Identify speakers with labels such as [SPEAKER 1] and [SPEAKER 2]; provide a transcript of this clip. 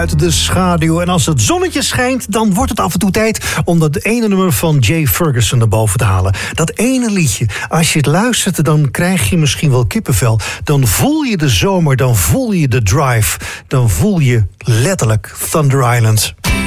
[SPEAKER 1] Uit de schaduw. En als het zonnetje schijnt, dan wordt het af en toe tijd om dat ene nummer van Jay Ferguson naar boven te halen. Dat ene liedje. Als je het luistert, dan krijg je misschien wel kippenvel. Dan voel je de zomer, dan voel je de drive. Dan voel je letterlijk Thunder Island.